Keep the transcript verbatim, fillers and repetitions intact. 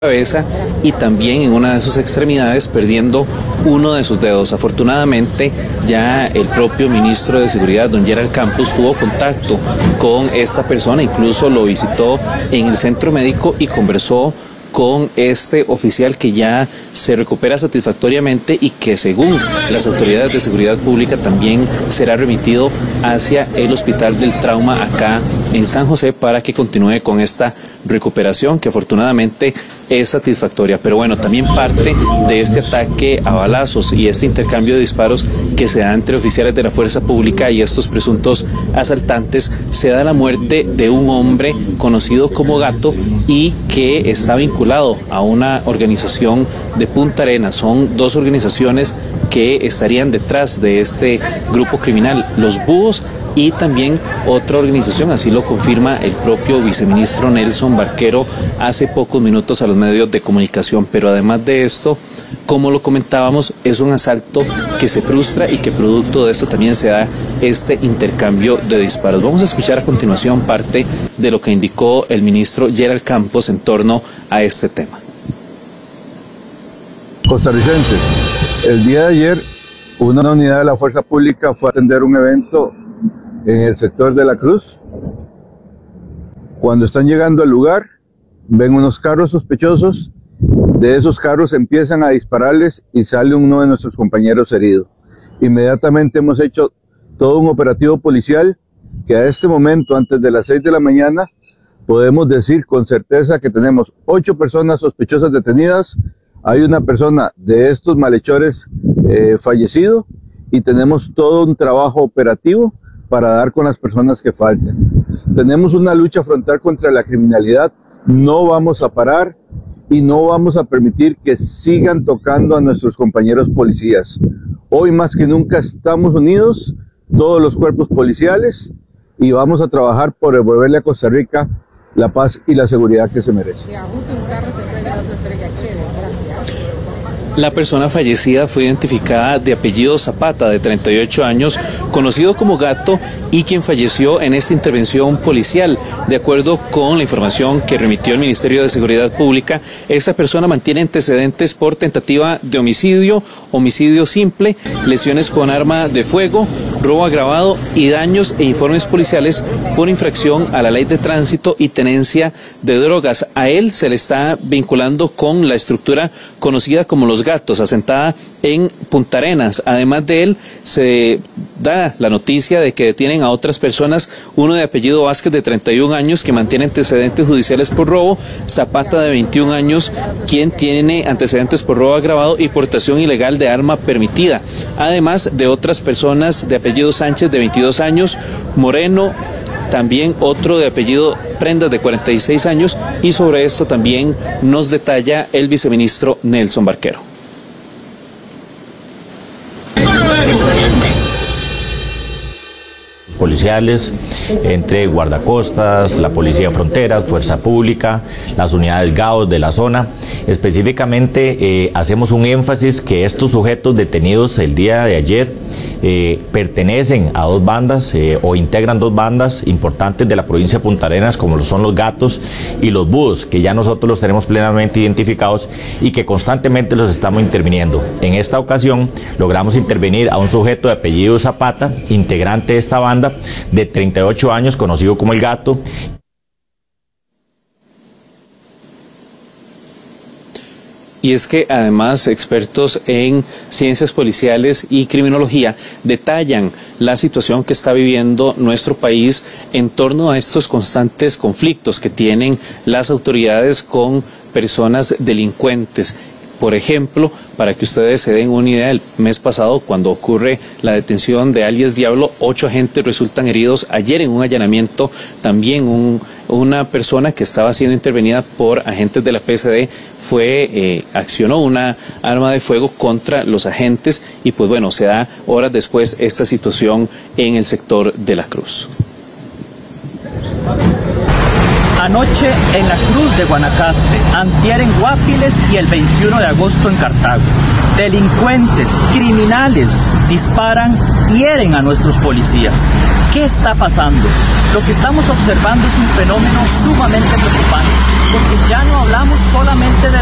cabeza y también en una de sus extremidades, perdiendo uno de sus dedos. Afortunadamente ya el propio ministro de Seguridad, don Gerald Campos, tuvo contacto con esta persona, incluso lo visitó en el centro médico y conversó con este oficial, que ya se recupera satisfactoriamente y que, según las autoridades de seguridad pública, también será remitido hacia el Hospital del Trauma acá en San José para que continúe con esta recuperación, que afortunadamente es satisfactoria. Pero bueno, también parte de este ataque a balazos y este intercambio de disparos que se da entre oficiales de la fuerza pública y estos presuntos asaltantes, se da la muerte de un hombre conocido como Gato y que está vinculado a una organización de Punta Arenas. Son dos organizaciones que estarían detrás de este grupo criminal, los Búhos, y también otra organización, así lo confirma el propio viceministro Nelson Barquero hace pocos minutos a los medios de comunicación. Pero además de esto, como lo comentábamos, es un asalto que se frustra y que producto de esto también se da este intercambio de disparos. Vamos a escuchar a continuación parte de lo que indicó el ministro Gerald Campos en torno a este tema. Costarricenses, el día de ayer una unidad de la fuerza pública fue a atender un evento en el sector de la Cruz. Cuando están llegando al lugar, ven unos carros sospechosos. De esos carros empiezan a dispararles y sale uno de nuestros compañeros herido. Inmediatamente hemos hecho todo un operativo policial que a este momento, antes de las seis de la mañana, podemos decir con certeza que tenemos ocho personas sospechosas detenidas. Hay una persona de estos malhechores eh, fallecido, y tenemos todo un trabajo operativo para dar con las personas que faltan. Tenemos una lucha frontal contra la criminalidad. No vamos a parar y no vamos a permitir que sigan tocando a nuestros compañeros policías. Hoy más que nunca estamos unidos, todos los cuerpos policiales, y vamos a trabajar por devolverle a Costa Rica la paz y la seguridad que se merece. La persona fallecida fue identificada de apellido Zapata, de treinta y ocho años, conocido como Gato, y quien falleció en esta intervención policial. De acuerdo con la información que remitió el Ministerio de Seguridad Pública, esta persona mantiene antecedentes por tentativa de homicidio, homicidio simple, lesiones con arma de fuego, robo agravado y daños e informes policiales por infracción a la ley de tránsito y tenencia de drogas. A él se le está vinculando con la estructura conocida como Los Gatos, asentada en Punta Arenas. Además de él, se da la noticia de que detienen a otras personas, uno de apellido Vázquez, de treinta y un años, que mantiene antecedentes judiciales por robo, Zapata, de veintiún años, quien tiene antecedentes por robo agravado y portación ilegal de arma permitida, además de otras personas de apellido Sánchez, de veintidós años, Moreno, también otro de apellido Prendas, de cuarenta y seis años, y sobre esto también nos detalla el viceministro Nelson Barquero. Policiales, entre guardacostas, la Policía de Fronteras, Fuerza Pública, las unidades G A O de la zona. Específicamente eh, hacemos un énfasis que estos sujetos detenidos el día de ayer eh, pertenecen a dos bandas eh, o integran dos bandas importantes de la provincia de Punta Arenas, como lo son los Gatos y los Búhos, que ya nosotros los tenemos plenamente identificados y que constantemente los estamos interviniendo. En esta ocasión logramos intervenir a un sujeto de apellido Zapata, integrante de esta banda, de treinta y ocho años, conocido como el Gato. Y es que además expertos en ciencias policiales y criminología detallan la situación que está viviendo nuestro país en torno a estos constantes conflictos que tienen las autoridades con personas delincuentes. Por ejemplo, para que ustedes se den una idea, el mes pasado, cuando ocurre la detención de alias Diablo, ocho agentes resultan heridos. Ayer, en un allanamiento, también un, una persona que estaba siendo intervenida por agentes de la P C D fue, eh, accionó una arma de fuego contra los agentes, y pues bueno, se da horas después esta situación en el sector de la Cruz. Anoche en la Cruz de Guanacaste, antier en Guapiles y el veintiuno de agosto en Cartago. Delincuentes, criminales, disparan, hieren a nuestros policías. ¿Qué está pasando? Lo que estamos observando es un fenómeno sumamente preocupante. porque ya no hablamos solamente de